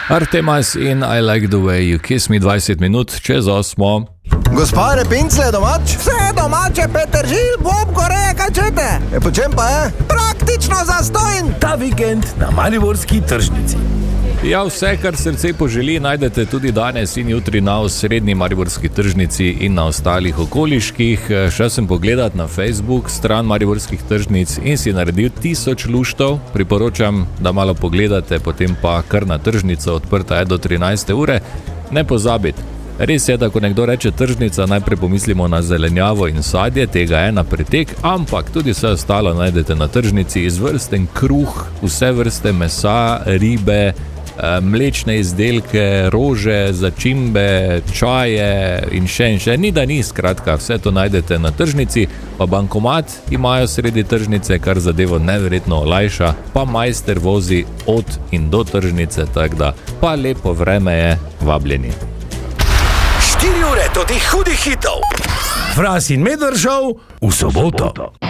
Artemas in I Like the Way You Kiss Me, 20 minut čez 8. Gospa Repincle, domač? Vse domače, Petržil, Bob, Koreja, kaj čete? Po čem pa je? Praktično zastojn. Ta vikend na mariborski tržnici. Ja, vse, kar srce poželi, najdete tudi danes in jutri na osrednji mariborski tržnici in na ostalih okoliških. Šel sem pogledat na Facebook stran mariborskih tržnic in si naredil 1000 luštov. Priporočam, da malo pogledate, potem pa kar na tržnico, odprta je do 13. ure. Ne pozabiti. Res je, da ko nekdo reče tržnica, najprej pomislimo na zelenjavo in sadje, tega je na pretek, ampak tudi vse ostalo najdete na tržnici, izvrsten kruh, vse vrste mesa, ribe, mlečne izdelke, rože, začimbe, čaje in še. Ni da ni, skratka, vse to najdete na tržnici, pa bankomat imajo sredi tržnice, kar zadevo neverjetno olajša, pa majster vozi od in do tržnice, tako da pa lepo vreme je, vabljeni. 4 ure do teh hudih hitov. Fras in Medvržov v soboto.